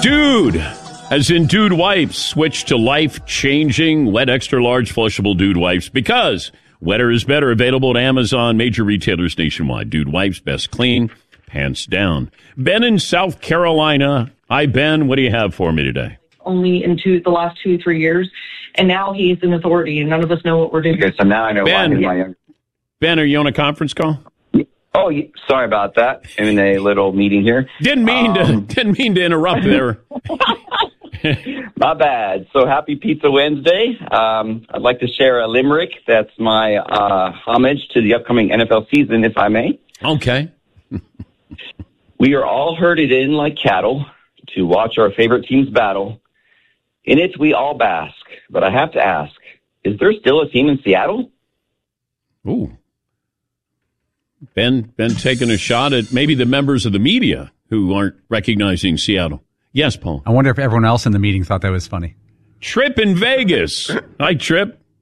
Dude, as in Dude Wipes, switch to life-changing wet extra-large flushable Dude Wipes because wetter is better. Available at Amazon, major retailers nationwide. Dude Wipes, best clean, pants down. Ben in South Carolina. Hi, Ben. What do you have for me today? Only in the last 2-3 years, and now he's an authority, and none of us know what we're doing. Okay, so now I know why. Ben, are you on a conference call? Oh, sorry about that. I'm in a little meeting here. Didn't mean to interrupt there. My bad. So happy Pizza Wednesday. I'd like to share a limerick. That's my homage to the upcoming NFL season, if I may. Okay. We are all herded in like cattle to watch our favorite teams battle. In it, we all bask. But I have to ask, is there still a team in Seattle? Ooh. Ben taking a shot at maybe the members of the media who aren't recognizing Seattle. Yes, Paul. I wonder if everyone else in the meeting thought that was funny. Trip in Vegas. Hi, Trip.